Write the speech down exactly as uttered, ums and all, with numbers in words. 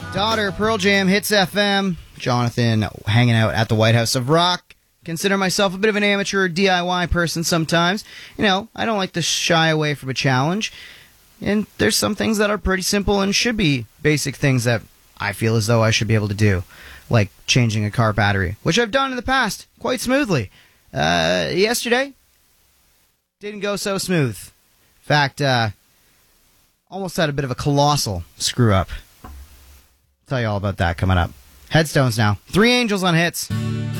Daughter, Pearl Jam, Hits F M. Jonathan hanging out at the White House of Rock. Consider myself a bit of an amateur D I Y person sometimes. You know, I don't like to shy away from a challenge. And there's some things that are pretty simple and should be basic things that I feel as though I should be able to do. Like changing a car battery, which I've done in the past quite smoothly. Uh, yesterday, didn't go so smooth. In fact, uh, almost had a bit of a colossal screw up. Tell you all about that coming up. Headstones now. Three Angels on Hits.